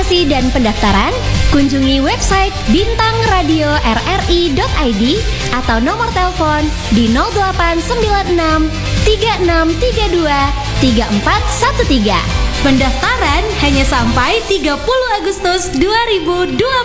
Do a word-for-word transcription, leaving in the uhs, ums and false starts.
registrasi dan pendaftaran, kunjungi website bintang radio r r i dot i d atau nomor telepon di nol delapan sembilan enam tiga enam tiga dua tiga empat satu tiga. Pendaftaran hanya sampai tiga puluh Agustus dua ribu dua puluh.